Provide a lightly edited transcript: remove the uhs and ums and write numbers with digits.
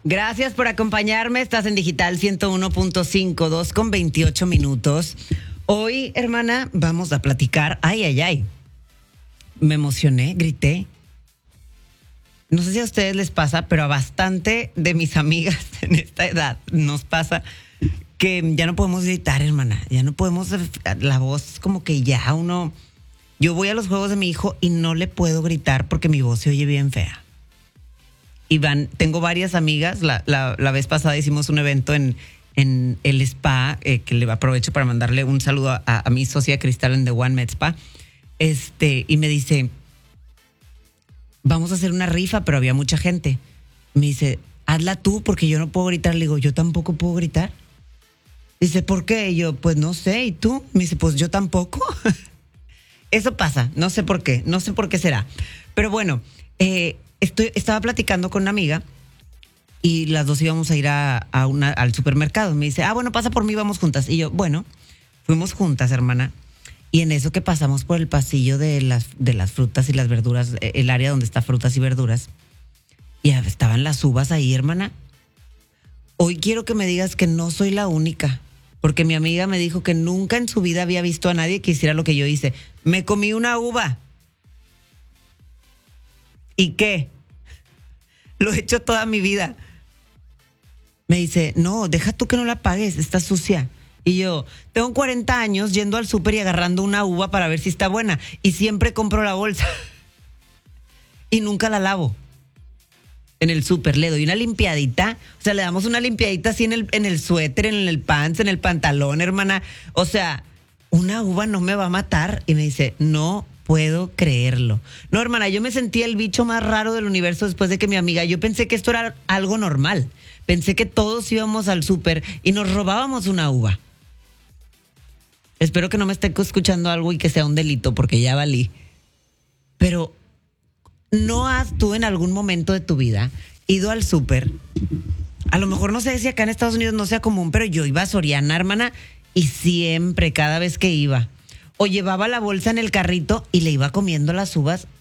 Gracias por acompañarme. Estás en Digital 101.5, 2:28. Hoy, hermana, vamos a platicar. Ay. Me emocioné, grité. No sé si a ustedes les pasa, pero a bastante de mis amigas en esta edad nos pasa que ya no podemos gritar, hermana. Ya no podemos, la voz como que ya uno... Yo voy a los juegos de mi hijo y no le puedo gritar porque mi voz se oye bien fea. Tengo varias amigas. La vez pasada hicimos un evento en el spa, que le aprovecho para mandarle un saludo a mi socia Cristal en The One Med Spa. Y me dice, vamos a hacer una rifa, pero había mucha gente. Me dice, hazla tú porque yo no puedo gritar. Le digo, yo tampoco puedo gritar. Dice, ¿por qué? Y yo, pues no sé. ¿Y tú? Me dice, pues yo tampoco. Eso pasa, no sé por qué será. Pero bueno, estaba platicando con una amiga y las dos íbamos a ir al supermercado. Me dice, bueno, pasa por mí, vamos juntas. Y yo, bueno, fuimos juntas, hermana. Y en eso que pasamos por el pasillo de las frutas y las verduras, el área donde está frutas y verduras, y estaban las uvas ahí, hermana. Hoy quiero que me digas que no soy la única, porque mi amiga me dijo que nunca en su vida había visto a nadie que hiciera lo que yo hice. Me comí una uva. ¿Y qué? Lo he hecho toda mi vida. Me dice, no, deja tú que no la pagues, está sucia. Y yo, tengo 40 años yendo al súper y agarrando una uva para ver si está buena. Y siempre compro la bolsa. Y nunca la lavo. En el súper le doy una limpiadita. O sea, le damos una limpiadita así en el suéter, en el pants, en el pantalón, hermana. O sea, una uva no me va a matar. Y me dice, no puedo creerlo. No, hermana, yo me sentí el bicho más raro del universo después de que mi amiga... Yo pensé que esto era algo normal. Pensé que todos íbamos al súper y nos robábamos una uva. Espero que no me esté escuchando algo y que sea un delito, porque ya valí. Pero, ¿no has tú en algún momento de tu vida ido al súper? A lo mejor no sé si acá en Estados Unidos no sea común, pero yo iba a Soriana, hermana, y siempre, cada vez que iba, o llevaba la bolsa en el carrito y le iba comiendo las uvas